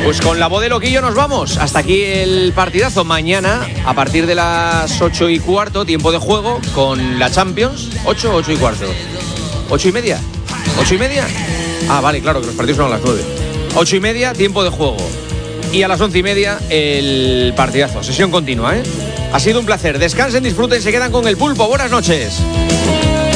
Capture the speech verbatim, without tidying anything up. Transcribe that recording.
Pues con la voz de Loquillo nos vamos. Hasta aquí el partidazo. Mañana, a partir de las ocho y cuarto, tiempo de juego con la Champions. ocho, ocho y cuarto. ¿Ocho y media? ¿Ocho y media? Ah, vale, claro, que los partidos son a las nueve. Ocho y media, tiempo de juego. Y a las once y media, el partidazo. Sesión continua, ¿eh? Ha sido un placer. Descansen, disfruten, se quedan con el Pulpo. Buenas noches.